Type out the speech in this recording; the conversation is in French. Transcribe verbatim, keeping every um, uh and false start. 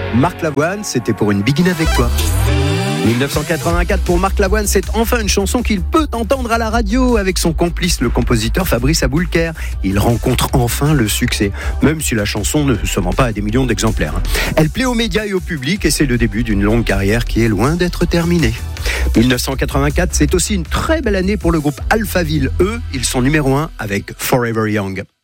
Marc Lavoine, c'était pour une Begin avec toi. dix-neuf cent quatre-vingt-quatre pour Marc Lavoine, c'est enfin une chanson qu'il peut entendre à la radio avec son complice, le compositeur Fabrice Aboulker. Il rencontre enfin le succès, même si la chanson ne se vend pas à des millions d'exemplaires. Elle plaît aux médias et au public et c'est le début d'une longue carrière qui est loin d'être terminée. dix-neuf cent quatre-vingt-quatre, c'est aussi une très belle année pour le groupe Alphaville. Eux, ils sont numéro un avec Forever Young.